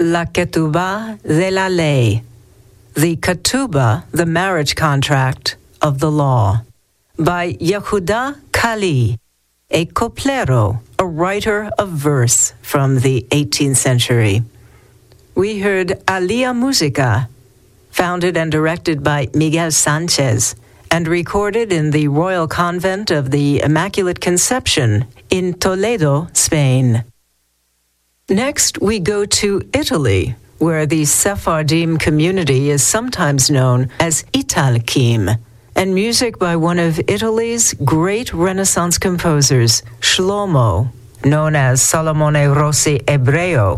La Ketubah de la Ley, the Ketubah, the marriage contract of the law, by Yehuda Kali, a coplero, a writer of verse from the 18th century. We heard Aliyah Musica, founded and directed by Miguel Sanchez, and recorded in the Royal Convent of the Immaculate Conception in Toledo, Spain. Next, we go to Italy, where the Sephardim community is sometimes known as Italkim, and music by one of Italy's great Renaissance composers, Shlomo, known as Salomone Rossi Ebreo,